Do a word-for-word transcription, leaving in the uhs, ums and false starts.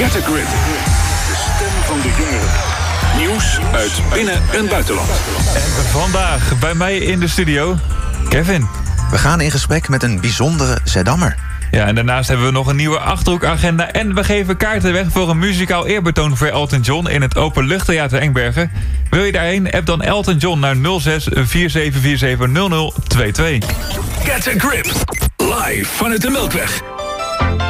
Get a Grip. De stem van de jongeren. Nieuws uit binnen- en buitenland. En vandaag bij mij in de studio, Kevin. We gaan in gesprek met een bijzondere Zeddammer. Ja, en daarnaast hebben we nog een nieuwe Achterhoekagenda. En we geven kaarten weg voor een muzikaal eerbetoon voor Elton John in het Openluchttheater Engbergen. Wil je daarheen? App dan Elton John naar nul zes vier zeven vier zeven nul nul twee twee. Get a Grip. Live vanuit de Melkweg.